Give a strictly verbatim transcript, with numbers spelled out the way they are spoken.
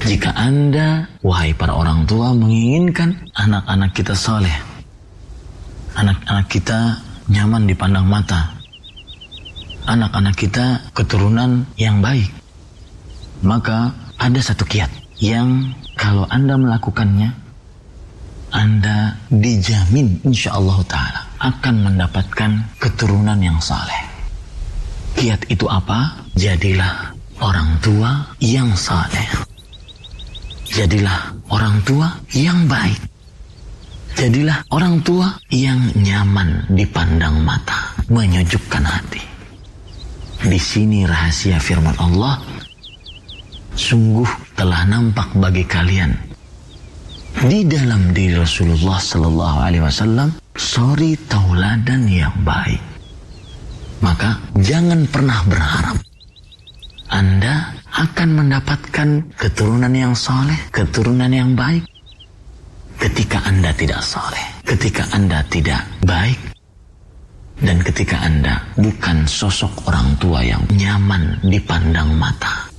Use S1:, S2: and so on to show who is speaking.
S1: Jika Anda, wahai para orang tua, menginginkan anak-anak kita soleh, anak-anak kita nyaman dipandang mata, anak-anak kita keturunan yang baik, maka ada satu kiat yang kalau Anda melakukannya, Anda dijamin insyaallah ta'ala akan mendapatkan keturunan yang saleh. Kiat itu apa? Jadilah orang tua yang saleh. Jadilah orang tua yang baik. Jadilah orang tua yang nyaman dipandang mata, menyejukkan hati. Di sini rahasia firman Allah, sungguh telah nampak bagi kalian di dalam diri Rasulullah Sallallahu Alaihi Wasallam suri tauladan yang baik. Maka jangan pernah berharap Anda akan mendapatkan keturunan yang saleh, keturunan yang baik ketika Anda tidak saleh, ketika Anda tidak baik, dan ketika Anda bukan sosok orang tua yang nyaman dipandang mata.